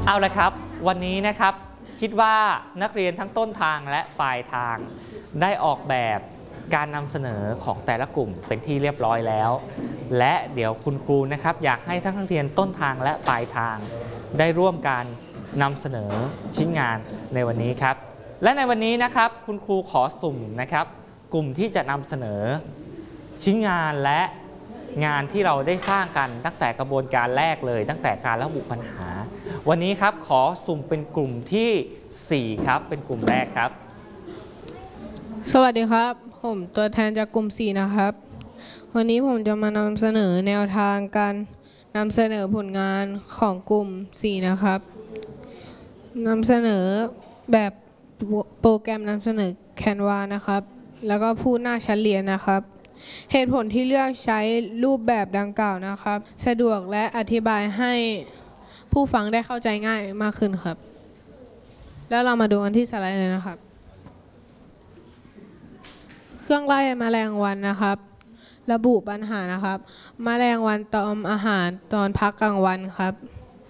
เอาละครับวันนี้นะครับคิดว่านักเรียนทั้งต้นทางและปลายทางได้ออกแบบการนำเสนอของแต่ละกลุ่มเป็นที่เรียบร้อยแล้วและเดี๋ยวคุณครูนะครับอยากให้ทั้งนักเรียนต้นทางและปลายทางได้ร่วมการนำเสนอชิ้นงานในวันนี้ครับและในวันนี้นะครับคุณครูขอสุ่มนะครับกลุ่มที่จะนำเสนอชิ้นงานและงานที่เราได้สร้างกันตั้งแต่กระบวนการแรกเลยตั้งแต่การระบุปัญหาวันนี้ครับขอสุ่มเป็นกลุ่มที่4ครับเป็นกลุ่มแรกครับสวัสดีครับผมตัวแทนจากกลุ่ม4นะครับวันนี้ผมจะมานำเสนอแนวทางการนำเสนอผลงานของกลุ่ม4นะครับนำเสนอแบบโปรแกรมนำเสนอ Canva นะครับแล้วก็พูดหน้าชั้นเรียนนะครับเหตุผลที่เลือกใช้รูปแบบดังกล่าวนะครับสะดวกและอธิบายให้ผู้ฟังได้เข้าใจง่ายมากขึ้นครับแล้วเรามาดูกันที่สไลด์เลยนะครับเครื่องไล่แมลงวันนะครับระบุปัญหานะครับแมลงวันตอมอาหารตอนพักกลางวันครับ